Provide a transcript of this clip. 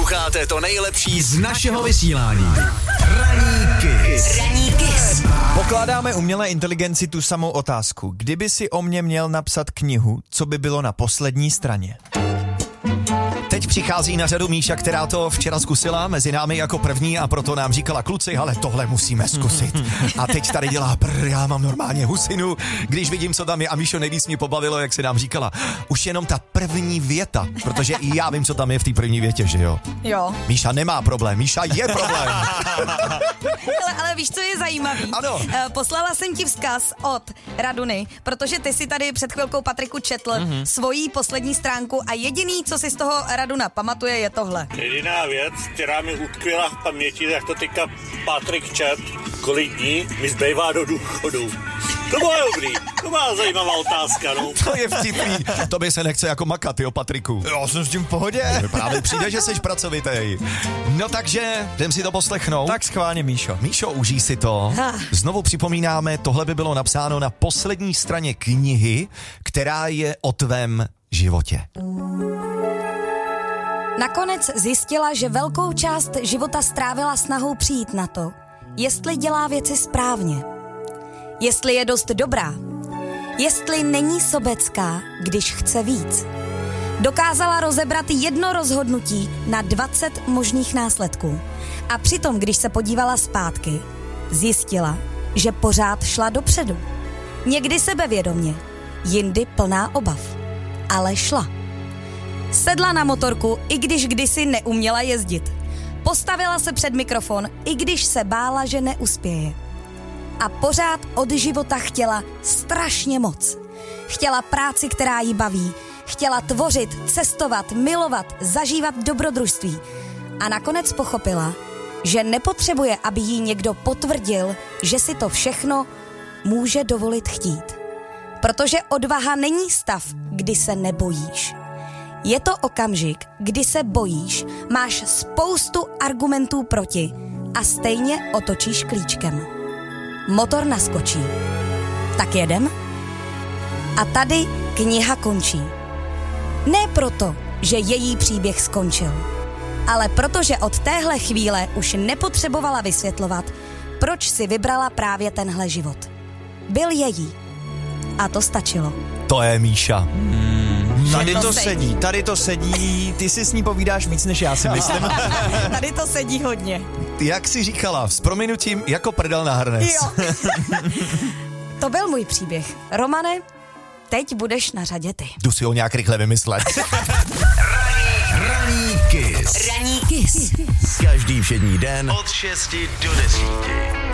Posloucháte to nejlepší z našeho vysílání. Ranní Kiss. Pokládáme umělé inteligenci tu samou otázku. Kdyby si o mě měl napsat knihu, co by bylo na poslední straně? Teď přichází na řadu Míša, která to včera zkusila mezi námi jako první a proto nám říkala: kluci, ale tohle musíme zkusit. A teď tady dělá já mám normálně husinu, když vidím, co tam je. A Míšo, nejvíc mě pobavilo, jak se nám říkala, už jenom ta první věta, protože i já vím, co tam je v té první větě, že jo? Jo. Míša nemá problém, Míša je problém. Ale víš, co je zajímavý? Ano. Poslala jsem ti vzkaz od Raduny, protože ty si tady před chvilkou, Patriku, četl svoji poslední stránku a jediný, co si z toho Raduna pamatuje, je tohle. Jediná věc, která mi utkvěla v paměti, jak to teďka Patrik čet, kolik dní mi zbývá do důchodu. To bylo dobrý, to byla zajímavá otázka, no. To je vtipný, to by se nechce jako makat, jo, Patriku. Já jsem s tím v pohodě. Právě přijde, že jsi pracovitej. No takže, jdem si to poslechnout. Tak schválně, Míšo. Míšo, užij si to. Znovu připomínáme, tohle by bylo napsáno na poslední straně knihy, která je o tvém životě. Nakonec zjistila, že velkou část života strávila snahou přijít na to, jestli dělá věci správně, jestli je dost dobrá, jestli není sobecká, když chce víc. Dokázala rozebrat jedno rozhodnutí na 20 možných následků. A přitom, když se podívala zpátky, zjistila, že pořád šla dopředu. Někdy sebevědomně, jindy plná obav. Ale šla. Sedla na motorku, i když kdysi neuměla jezdit. Postavila se před mikrofon, i když se bála, že neuspěje. A pořád od života chtěla strašně moc. Chtěla práci, která jí baví. Chtěla tvořit, cestovat, milovat, zažívat dobrodružství. A nakonec pochopila, že nepotřebuje, aby jí někdo potvrdil, že si to všechno může dovolit chtít. Protože odvaha není stav, kdy se nebojíš. Je to okamžik, kdy se bojíš, máš spoustu argumentů proti a stejně otočíš klíčkem. Motor naskočí. Tak jedem? A tady kniha končí. Ne proto, že její příběh skončil, ale protože od téhle chvíle už nepotřebovala vysvětlovat, proč si vybrala právě tenhle život. Byl její. A to stačilo. To je Míša. Tady to sedí, ty si s ní povídáš víc, než já si myslím. Tady to sedí hodně. Jak jsi říkala, s prominutím jako prdel na hrnec. Jo. To byl můj příběh. Romane, teď budeš na řadě ty. Jdu si ho nějak rychle vymyslet. Ranní Kiss. Ranní Kiss. Každý všední den od 6 do 10.